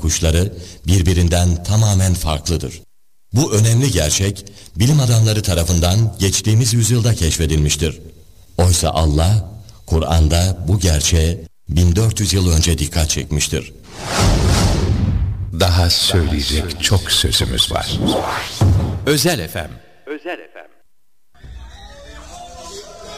kuşları birbirinden tamamen farklıdır. Bu önemli gerçek, bilim adamları tarafından geçtiğimiz yüzyılda keşfedilmiştir. Oysa Allah, Kur'an'da bu gerçeğe 1400 yıl önce dikkat çekmiştir. Daha söyleyecek çok sözümüz var. Özel FM. Özel FM.